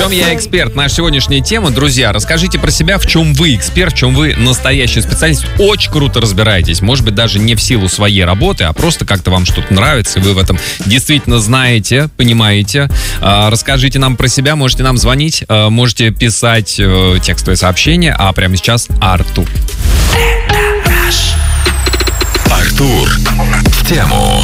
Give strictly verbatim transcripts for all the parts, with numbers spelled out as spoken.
чем я эксперт? Наша сегодняшняя тема, друзья. Расскажите про себя, в чем вы эксперт, в чем вы настоящий специалист. Очень круто разбираетесь. Может быть, даже не в силу своей работы, а просто как-то вам что-то нравится, и вы в этом действительно знаете, понимаете. Расскажите нам про себя, можете нам звонить, можете писать текстовые сообщения, а прямо сейчас Артур. Артур в тему.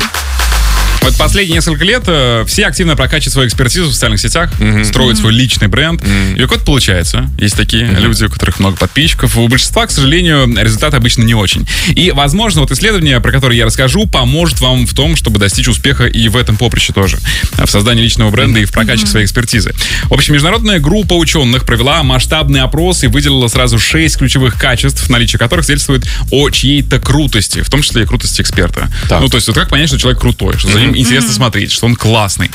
Вот последние несколько лет э, все активно прокачивают свою экспертизу в социальных сетях, mm-hmm. строят mm-hmm. свой личный бренд. Mm-hmm. И как-то получается. Есть такие mm-hmm. люди, у которых много подписчиков. У большинства, к сожалению, результаты обычно не очень. И, возможно, вот исследование, про которое я расскажу, поможет вам в том, чтобы достичь успеха и в этом поприще тоже. В создании личного бренда mm-hmm. и в прокачке mm-hmm. своей экспертизы. В общем, международная группа ученых провела масштабный опрос и выделила сразу шесть ключевых качеств, наличие которых свидетельствует о чьей-то крутости, в том числе и крутости эксперта. Так. Ну, то есть, вот как понять, что человек крутой, что за ним интересно mm-hmm. смотреть, что он классный.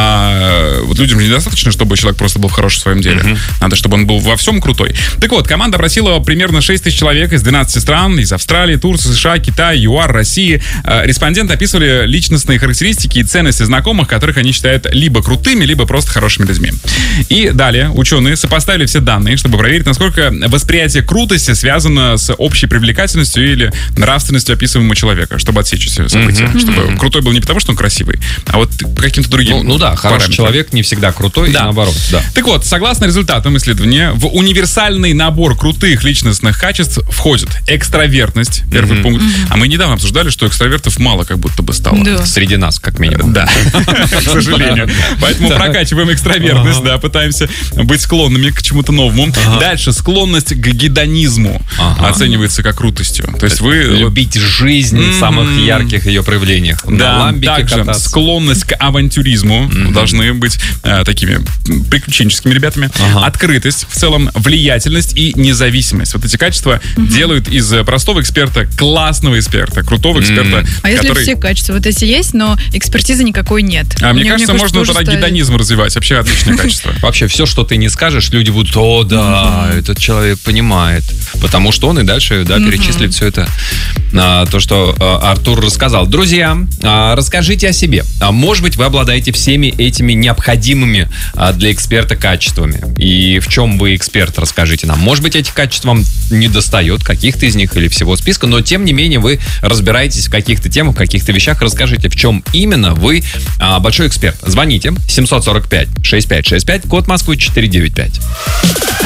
А, вот людям же недостаточно, чтобы человек просто был хорош в своем деле. Mm-hmm. Надо, чтобы он был во всем крутой. Так вот, команда опросила примерно шесть тысяч человек из двенадцати стран, из Австралии, Турции, США, Китая, ЮАР, России. А, респонденты описывали личностные характеристики и ценности знакомых, которых они считают либо крутыми, либо просто хорошими людьми. И далее ученые сопоставили все данные, чтобы проверить, насколько восприятие крутости связано с общей привлекательностью или нравственностью описываемого человека, чтобы отсечь все события. Mm-hmm. Чтобы mm-hmm. крутой был не потому, что он красивый, а вот по каким-то другим. Ну, ну да, хороший параметрам. Человек не всегда крутой, да. И наоборот. Да. Так вот, согласно результатам исследования, в универсальный набор крутых личностных качеств входит экстравертность, первый mm-hmm. пункт. Mm-hmm. А мы недавно обсуждали, что экстравертов мало как будто бы стало. Да. Среди нас, как минимум. Да, к сожалению. Поэтому прокачиваем экстравертность, да, пытаемся быть склонными к чему-то новому. Дальше, склонность к гедонизму оценивается как крутостью. То есть вы... Любить жизнь в самых ярких ее проявлениях. Да, также склонность к авантюризму. Mm-hmm. Должны быть э, такими приключенческими ребятами. Ага. Открытость, в целом влиятельность и независимость. Вот эти качества mm-hmm. делают из простого эксперта классного эксперта, крутого эксперта. Mm-hmm. А если который... все качества вот эти есть, но экспертизы никакой нет? А мне, мне кажется, мне можно тогда ставить... гедонизм развивать. Вообще отличное качество. Вообще все, что ты не скажешь, люди будут: о, да, этот человек понимает. Потому что он и дальше перечислит все это. То, что Артур рассказал. Друзья, расскажите о себе. Может быть, вы обладаете всеми этими необходимыми для эксперта качествами. И в чем вы эксперт, расскажите нам. Может быть, этих качеств вам не достает, каких-то из них или всего списка, но тем не менее вы разбираетесь в каких-то темах, в каких-то вещах. Расскажите, в чем именно вы большой эксперт. Звоните семь сорок пять шестьдесят пять шестьдесят пять, код Москвы четыреста девяносто пять.